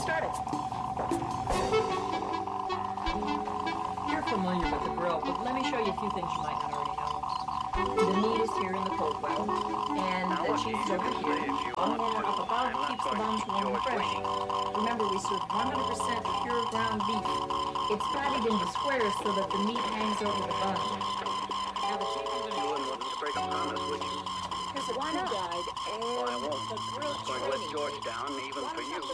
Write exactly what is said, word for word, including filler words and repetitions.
started. You're familiar with the grill, but let me show you a few things you might not already know. The meat is here in the cold well, and the cheese is over here. One warmer up above keeps the bones warm and fresh. Remember, we serve one hundred percent pure ground beef. It's fatted into squares so that the meat hangs over the bun. Now the chief is You wouldn't want to break a promise, would you? Why not? Well, I won't. The grill It's going to let George down, even for you.